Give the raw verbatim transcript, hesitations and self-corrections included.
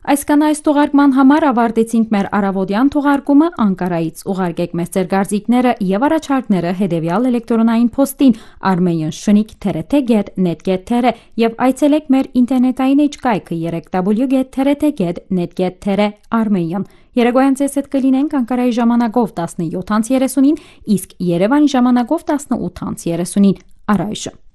Այսքան այս թողարկման համար ավարտեցինք մեր առավոտյան թողարկումը Անկարայից ուղարկեք մեզ ձեր կարծիքները եւ առաջարկները հետեւյալ էլեկտրոնային փոստին armenian shnik t r t get net get t r եւ այցելեք մեր ինտերնետային էջկայքը three w get t r t get net get t r armenian Երեգոյան ձեզ հետ կլինենք Անկարայի ժամանակով seventeen thirty-ին, իսկ Երևանի ժամանակով eighteen thirty-ին առայժմ